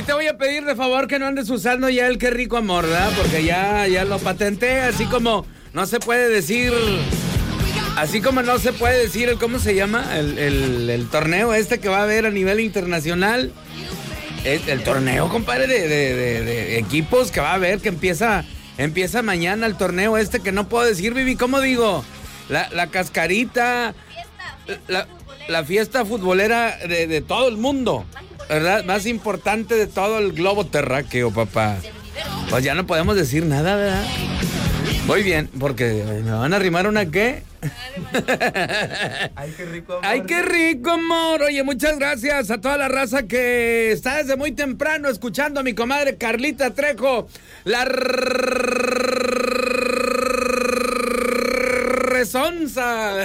te voy a pedir de favor que no andes usando ya el qué rico amor, ¿verdad? Porque ya lo patenté, así como no se puede decir... Así como no se puede decir el, ¿cómo se llama? El torneo que va a haber a nivel internacional. El torneo, compadre, de equipos que va a haber, que empieza mañana el torneo que no puedo decir, Vivi, ¿cómo digo? La cascarita, la fiesta futbolera de todo el mundo, ¿verdad? Más importante de todo el globo terráqueo, papá. Pues ya no podemos decir nada, ¿verdad? Muy bien, porque me van a arrimar una ¿qué? Ay, qué rico amor. Ay, qué rico amor. Oye, muchas gracias a toda la raza que está desde muy temprano escuchando a mi comadre Carlita Trejo, la rezonza,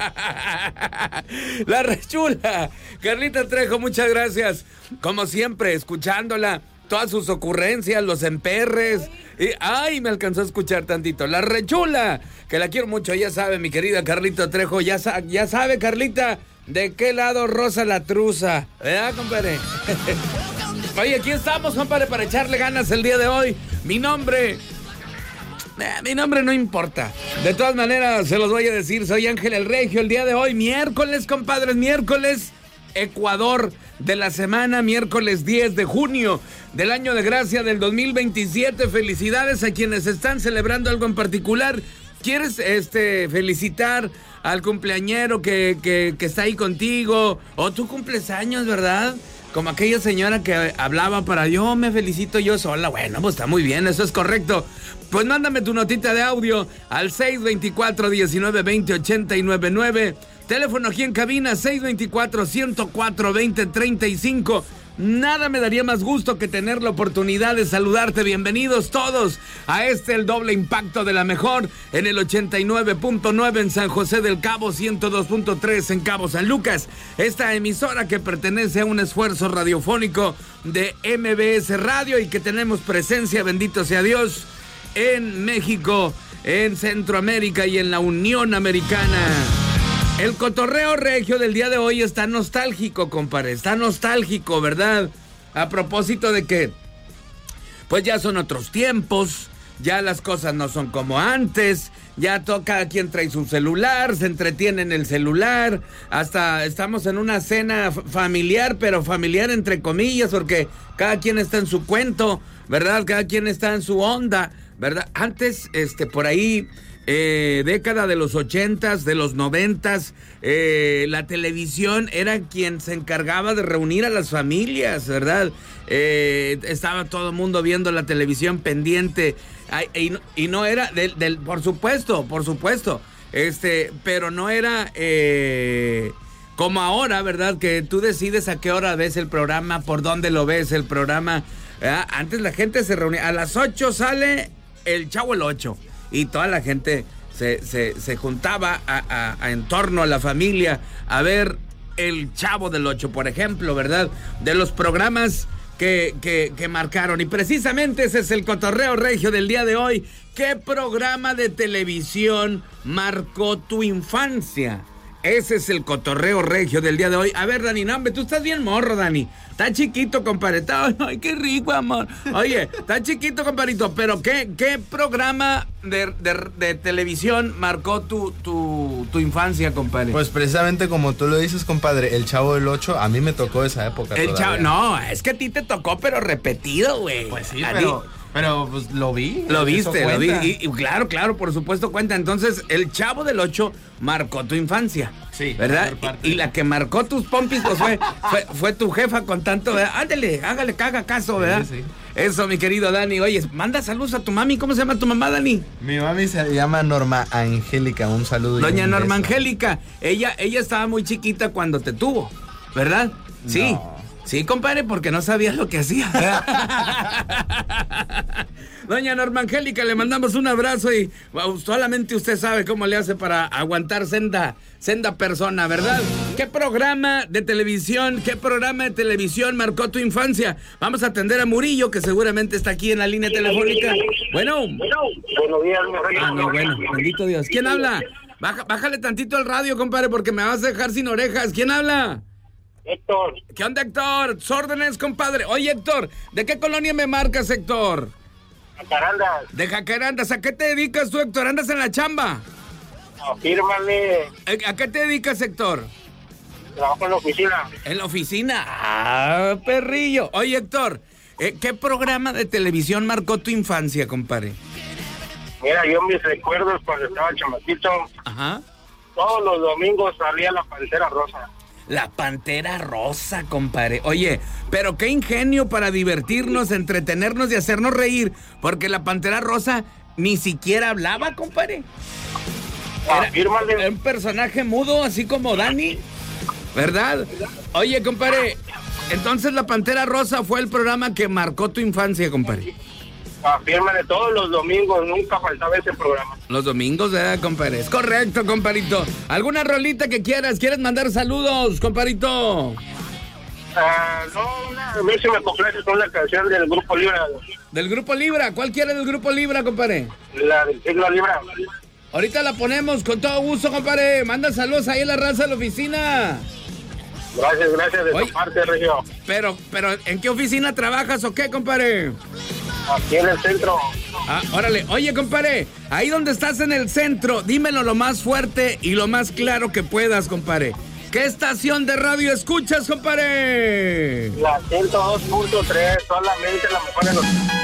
la rechula. Carlita Trejo, muchas gracias. Como siempre, escuchándola. Todas sus ocurrencias, los emperres. Y, ay, me alcanzó a escuchar tantito. La rechula, que la quiero mucho, ya sabe, mi querida Carlita Trejo. Ya sabe, Carlita, de qué lado rosa la truza. ¿Verdad, compadre? Oye, aquí estamos, compadre, para echarle ganas el día de hoy. Mi nombre no importa. De todas maneras, se los voy a decir. Soy Ángel el Regio. El día de hoy, miércoles, compadres, miércoles. Ecuador de la semana, miércoles 10 de junio del año de gracia del 2027. Felicidades a quienes están celebrando algo en particular. ¿Quieres felicitar al cumpleañero que está ahí contigo? O tú cumples años, ¿verdad? Como aquella señora que hablaba para yo me felicito yo sola. Bueno, pues está muy bien, eso es correcto. Pues mándame tu notita de audio al 624-1920-899. Teléfono aquí en cabina, 624-104-2035. Nada me daría más gusto que tener la oportunidad de saludarte. Bienvenidos todos a el doble impacto de la mejor en el 89.9 en San José del Cabo, 102.3 en Cabo San Lucas. Esta emisora que pertenece a un esfuerzo radiofónico de MBS Radio y que tenemos presencia, bendito sea Dios, en México, en Centroamérica y en la Unión Americana. El cotorreo regio del día de hoy está nostálgico, compadre. Está nostálgico, ¿verdad? A propósito de que, pues ya son otros tiempos, ya las cosas no son como antes, ya cada quien trae su celular, se entretiene en el celular, hasta estamos en una cena familiar, pero familiar entre comillas, porque cada quien está en su cuento, ¿verdad? Cada quien está en su onda, ¿verdad? Antes, por ahí... década de los 80s, de los 90s, la televisión era quien se encargaba de reunir a las familias, ¿verdad? Estaba todo el mundo viendo la televisión pendiente, y no era, por supuesto, pero no era como ahora, ¿verdad? Que tú decides a qué hora ves el programa, por dónde lo ves el programa, ¿verdad? Antes la gente se reunía, a las 8 sale el Chavo el 8. Y toda la gente se juntaba en torno a la familia a ver el Chavo del 8, por ejemplo, ¿verdad? De los programas que marcaron. Y precisamente ese es el cotorreo regio del día de hoy. ¿Qué programa de televisión marcó tu infancia? Ese es el cotorreo regio del día de hoy. A ver, Dani, no, hombre, tú estás bien morro, Dani. Está chiquito, compadre. Ay, qué rico, amor. Oye, está chiquito, compadrito, pero ¿qué programa de televisión marcó tu infancia, compadre? Pues precisamente como tú lo dices, compadre, el Chavo del 8, a mí me tocó esa época. El Chavo, no, es que a ti te tocó, pero repetido, güey. Pues sí, pero pues lo vi. Lo viste, lo vi. Y claro, por supuesto cuenta. Entonces, el Chavo del 8 marcó tu infancia. Sí. ¿Verdad? Y la que marcó tus pompis, pues fue tu jefa con tanto, ¿verdad? Ándale, hágale, haga caso, ¿verdad? Sí. Eso, mi querido Dani. Oye, manda saludos a tu mami. ¿Cómo se llama tu mamá, Dani? Mi mami se llama Norma Angélica. Un saludo. Doña Norma Angélica. Ella estaba muy chiquita cuando te tuvo, ¿verdad? Sí. No. Sí, compadre, porque no sabías lo que hacía. Doña Norma Angélica, le mandamos un abrazo y solamente usted sabe cómo le hace para aguantar senda persona, ¿verdad? ¿Qué programa de televisión marcó tu infancia? Vamos a atender a Murillo, que seguramente está aquí en la línea telefónica. Bueno. Buenos días, no, bueno, bendito Dios. ¿Quién habla? Bájale tantito al radio, compadre, porque me vas a dejar sin orejas. ¿Quién habla? Héctor. ¿Qué onda, Héctor? Tus órdenes, compadre. Oye, Héctor, ¿de qué colonia me marcas, Héctor? Jacarandas. De Jacarandas. ¿A qué te dedicas tú, Héctor? ¿Andas en la chamba? Afírmale. ¿A qué te dedicas, Héctor? Trabajo en la oficina. En la oficina. Ah, perrillo. Oye, Héctor, ¿qué programa de televisión marcó tu infancia, compadre? Mira, yo mis recuerdos cuando estaba chamaquito, Ajá. todos los domingos salía la Pantera Rosa. La Pantera Rosa, compadre. Oye, pero qué ingenio para divertirnos, entretenernos y hacernos reír, porque la Pantera Rosa ni siquiera hablaba, compadre. Afírmale. Era un personaje mudo, así como Dani, ¿verdad? Oye, compadre, entonces la Pantera Rosa fue el programa que marcó tu infancia, compadre. Afírmale, todos los domingos, nunca faltaba ese programa. Los domingos, ¿verdad, compadre? Es correcto, compadrito. ¿Alguna rolita que quieras? ¿Quieres mandar saludos, compadrito? A ver si me complaces con la canción del Grupo Libra. ¿Del Grupo Libra? ¿Cuál quieres del Grupo Libra, compadre? La del siglo Libra. Ahorita la ponemos con todo gusto, compadre. Manda saludos ahí a la raza de la oficina. Gracias de tu parte, Regio. Pero, ¿en qué oficina trabajas o qué, compadre? Aquí en el centro. Ah, órale. Oye, compadre, ahí donde estás en el centro, dímelo lo más fuerte y lo más claro que puedas, compadre. ¿Qué estación de radio escuchas, compadre? La 102.3, solamente la mejor de los...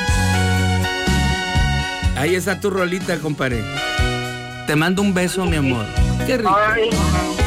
Ahí está tu rolita, compadre. Te mando un beso, mi amor. Qué rico. Ay.